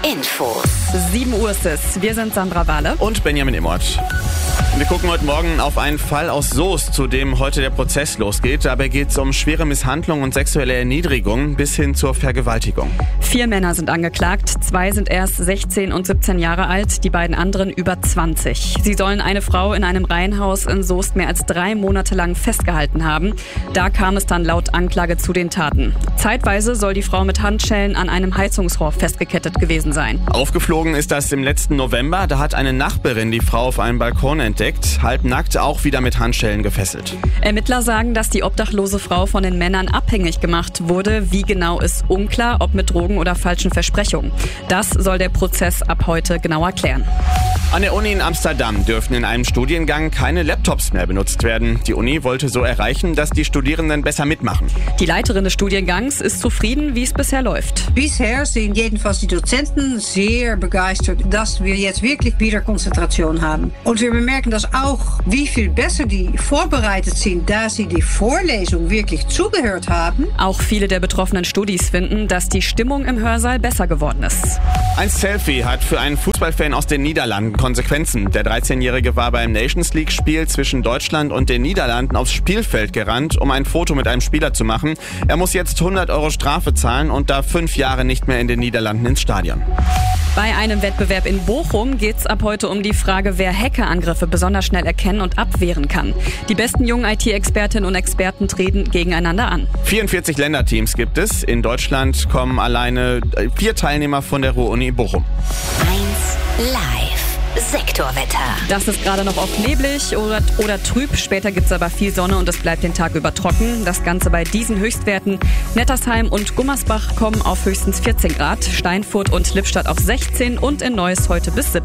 Infos. 7 Uhr ist es. Wir sind Sandra Wahle und Benjamin Immert. Wir gucken heute Morgen auf einen Fall aus Soest, zu dem heute der Prozess losgeht. Dabei geht es um schwere Misshandlung und sexuelle Erniedrigung bis hin zur Vergewaltigung. 4 Männer sind angeklagt. 2 sind erst 16 und 17 Jahre alt, die beiden anderen über 20. Sie sollen eine Frau in einem Reihenhaus in Soest mehr als 3 Monate lang festgehalten haben. Da kam es dann laut Anklage zu den Taten. Zeitweise soll die Frau mit Handschellen an einem Heizungsrohr festgekettet gewesen sein. Aufgeflogen ist das im letzten November. Da hat eine Nachbarin die Frau auf einem Balkon entdeckt, halbnackt, auch wieder mit Handschellen gefesselt. Ermittler sagen, dass die obdachlose Frau von den Männern abhängig gemacht wurde. Wie genau ist unklar, ob mit Drogen oder falschen Versprechungen. Das soll der Prozess ab heute genauer klären. An der Uni in Amsterdam dürfen in einem Studiengang keine Laptops mehr benutzt werden. Die Uni wollte so erreichen, dass die Studierenden besser mitmachen. Die Leiterin des Studiengangs ist zufrieden, wie es bisher läuft. Bisher sind jedenfalls die Dozenten sehr begeistert, dass wir jetzt wirklich wieder Konzentration haben. Und wir bemerken das auch, wie viel besser die vorbereitet sind, da sie die Vorlesung wirklich zugehört haben. Auch viele der betroffenen Studis finden, dass die Stimmung im Hörsaal besser geworden ist. Ein Selfie hat für einen Fußballfan aus den Niederlanden Konsequenzen. Der 13-Jährige war beim Nations League-Spiel zwischen Deutschland und den Niederlanden aufs Spielfeld gerannt, um ein Foto mit einem Spieler zu machen. Er muss jetzt 100 € Strafe zahlen und darf 5 Jahre nicht mehr in den Niederlanden ins Stadion. Bei einem Wettbewerb in Bochum geht es ab heute um die Frage, wer Hackerangriffe besonders schnell erkennen und abwehren kann. Die besten jungen IT-Expertinnen und Experten treten gegeneinander an. 44 Länderteams gibt es. In Deutschland kommen alleine 4 Teilnehmer von der Ruhr-Uni Bochum. 1 Live. Sektorwetter. Das ist gerade noch oft neblig oder trüb. Später gibt es aber viel Sonne und es bleibt den Tag über trocken. Das Ganze bei diesen Höchstwerten. Nettersheim und Gummersbach kommen auf höchstens 14 Grad. Steinfurt und Lippstadt auf 16 und in Neuss heute bis 17.